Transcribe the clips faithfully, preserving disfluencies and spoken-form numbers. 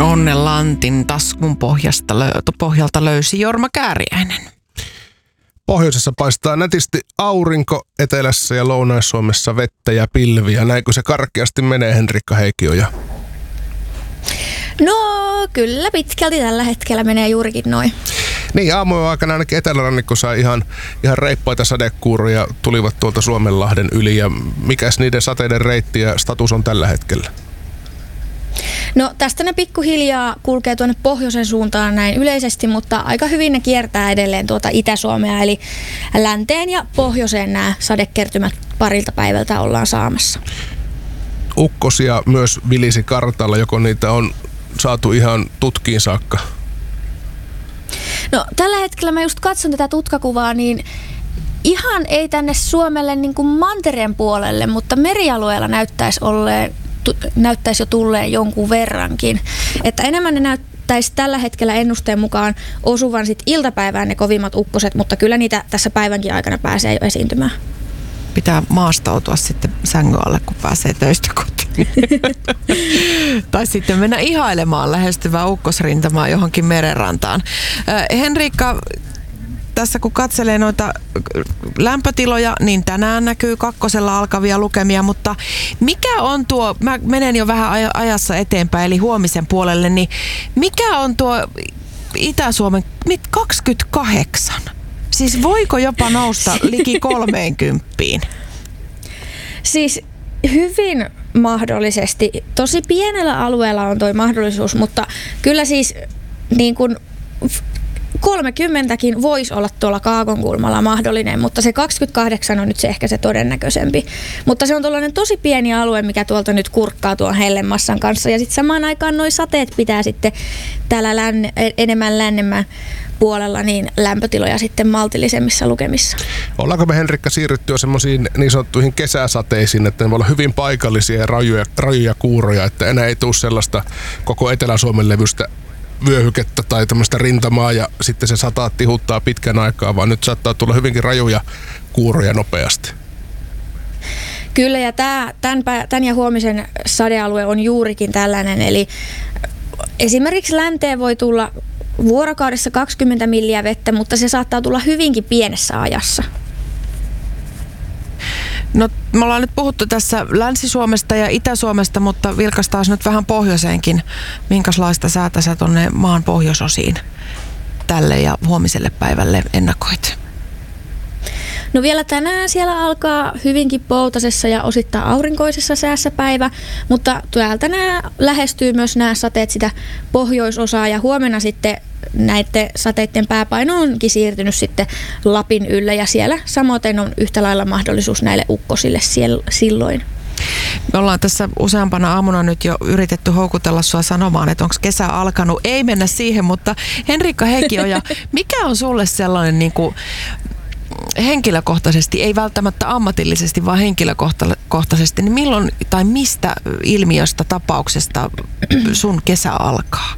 Onnelantin taskun pohjasta, pohjalta löysi Jorma Kääriäinen. Pohjoisessa paistaa nätisti aurinko, etelässä ja Lounais-Suomessa vettä ja pilviä. Näinkö se karkeasti menee, Henrikka Heikioja? No kyllä pitkälti tällä hetkellä menee juurikin noin. Niin, aamujen aikana ainakin etelärannikko sai ihan, ihan reippaita sadekuuroja, tulivat tuolta Suomenlahden yli. Ja mikäs niiden sateiden reitti ja status on tällä hetkellä? No tästä ne pikkuhiljaa kulkee tuonne pohjoisen suuntaan näin yleisesti, mutta aika hyvin ne kiertää edelleen tuota Itä-Suomea, eli länteen ja pohjoiseen nämä sadekertymät parilta päivältä ollaan saamassa. Ukkosia myös vilisi kartalla, joko niitä on saatu ihan tutkiin saakka? No tällä hetkellä mä just katson tätä tutkakuvaa, niin ihan ei tänne Suomelle niin kuin mantereen puolelle, mutta merialueella näyttäisi olleen näyttäisi jo tulleen jonkun verrankin. Että enemmän ne näyttäisi tällä hetkellä ennusteen mukaan osuvan sit iltapäivään ne kovimmat ukkoset, mutta kyllä niitä tässä päivänkin aikana pääsee jo esiintymään. Pitää maastautua sitten sängyn alle, kun pääsee töistä kotiin. Tai sitten mennä ihailemaan lähestyvää ukkosrintamaa johonkin merenrantaan. Äh, Henrikka, tässä kun katselee noita lämpötiloja, niin tänään näkyy kakkosella alkavia lukemia, mutta mikä on tuo, mä menen jo vähän ajassa eteenpäin, eli huomisen puolelle, niin mikä on tuo Itä-Suomen kaksikymmentäkahdeksan? Siis voiko jopa nousta liki kolmeenkymppiin? Siis hyvin mahdollisesti. Tosi pienellä alueella on toi mahdollisuus, mutta kyllä siis niin kuin kolmekymmentäkin voisi olla tuolla Kaakonkulmalla mahdollinen, mutta se kaksikymmentäkahdeksan on nyt se ehkä se todennäköisempi. Mutta se on tuollainen tosi pieni alue, mikä tuolta nyt kurkkaa tuon hellemassan kanssa. Ja sitten samaan aikaan noi sateet pitää sitten täällä länne, enemmän lännemmän puolella niin lämpötiloja sitten maltillisemmissa lukemissa. Ollaanko me, Henrikka, siirryttyä semmoisiin niin sanottuihin kesäsateisiin, että ne voi olla hyvin paikallisia ja rajuja, rajuja kuuroja, että enää ei tule sellaista koko Etelä-Suomen levystä vyöhykettä tai tämmöistä rintamaa ja sitten se sataa tihuttaa pitkän aikaa, vaan nyt saattaa tulla hyvinkin rajuja kuuroja nopeasti. Kyllä, ja tämä, tämän, tämän ja huomisen sadealue on juurikin tällainen, eli esimerkiksi länteen voi tulla vuorokaudessa kaksikymmentä milliä vettä, mutta se saattaa tulla hyvinkin pienessä ajassa. No, me ollaan nyt puhuttu tässä Länsi-Suomesta ja Itä-Suomesta, mutta vilkaistaan nyt vähän pohjoiseenkin. Minkälaista säätä sä tuonne maan pohjoisosiin tälle ja huomiselle päivälle ennakoit? No vielä tänään siellä alkaa hyvinkin poutasessa ja osittain aurinkoisessa säässä päivä, mutta täältä nämä lähestyy myös nämä sateet sitä pohjoisosaa ja huomenna sitten näiden sateiden pääpaino onkin siirtynyt sitten Lapin ylle ja siellä samoin on yhtä lailla mahdollisuus näille ukkosille silloin. Me ollaan tässä useampana aamuna nyt jo yritetty houkutella sua sanomaan, että onko kesä alkanut. Ei mennä siihen, mutta Henrikka Heikioja, mikä on sulle sellainen niin kuin henkilökohtaisesti, ei välttämättä ammatillisesti, vaan henkilökohtaisesti, niin milloin tai mistä ilmiöstä, tapauksesta sun kesä alkaa?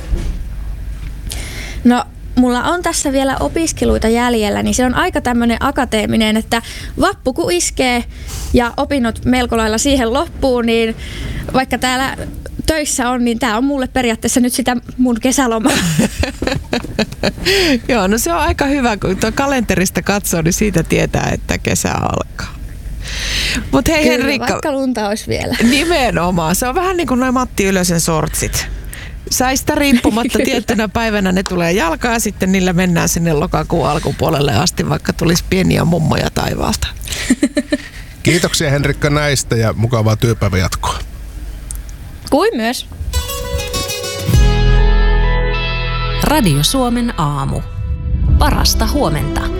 No, mulla on tässä vielä opiskeluita jäljellä, niin se on aika tämmöinen akateeminen, että vappu kun iskee ja opinnot melko lailla siihen loppuun, niin vaikka täällä töissä on, niin tää on mulle periaatteessa nyt sitä mun kesälomaa. Joo, no se on aika hyvä, kun tuo kalenterista katsoo, niin siitä tietää, että kesä alkaa. Mut hei Kyllä, Henrikka, vaikka lunta olisi vielä. Nimenomaan, se on vähän niin kuin noin Matti Ylösen sortsit. Säistä riippumatta tiettynä päivänä ne tulee jalkaan ja sitten niillä mennään sinne lokakuun alkupuolelle asti, vaikka tulisi pieniä mummoja taivaalta. Kiitoksia Henrikka näistä ja mukavaa työpäivän jatkoa. Kuin myös. Radio Suomen aamu. Parasta huomenta.